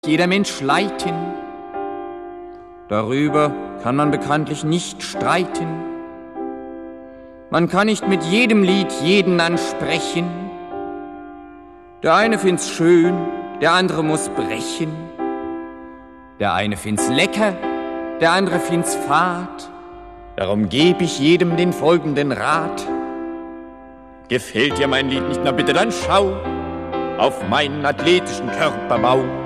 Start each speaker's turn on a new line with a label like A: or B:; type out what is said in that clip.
A: jeder Mensch leiten. Darüber kann man bekanntlich nicht streiten. Man kann nicht mit jedem Lied jeden ansprechen. Der eine find's schön, der andere muss brechen. Der eine find's lecker, der andere find's fad. Darum geb ich jedem den folgenden Rat. Gefällt dir mein Lied nicht, na bitte dann schau auf meinen athletischen Körperbau.